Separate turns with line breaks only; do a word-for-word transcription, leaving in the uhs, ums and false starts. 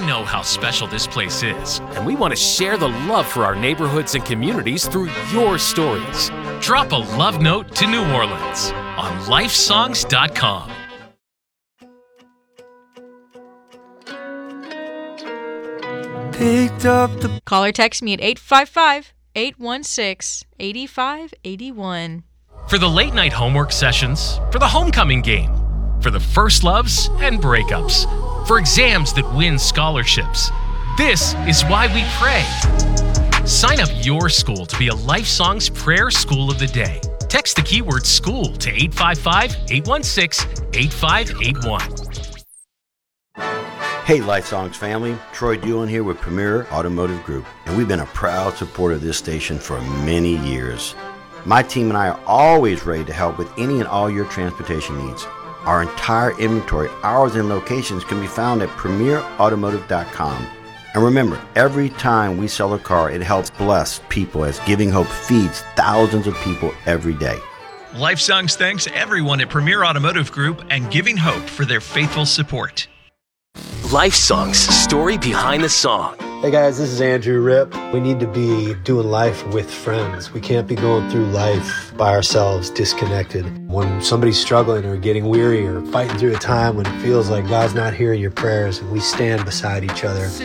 know how special this place is.
And we want to share the love for our neighborhoods and communities through your stories.
Drop a love note to New Orleans on life songs dot com.
Picked up the
Call or text me at eight five five, eight one six, eight five eight one.
For the late night homework sessions, for the homecoming game, for the first loves and breakups, for exams that win scholarships. This is why we pray. Sign up your school to be a Life Songs Prayer School of the Day. Text the keyword school to eight five five, eight one six, eight five eight one.
Hey Life Songs family, Troy Doolan here with Premier Automotive Group, and we've been a proud supporter of this station for many years. My team and I are always ready to help with any and all your transportation needs. Our entire inventory, hours, and locations can be found at premier automotive dot com. And remember, every time we sell a car, it helps bless people as Giving Hope feeds thousands of people every day.
Life Songs thanks everyone at Premier Automotive Group and Giving Hope for their faithful support.
Life Songs, story behind the song.
Hey guys, this is Andrew Ripp. We need to be doing life with friends. We can't be going through life by ourselves, disconnected. When somebody's struggling or getting weary or fighting through a time when it feels like God's not hearing your prayers, and we stand beside each other.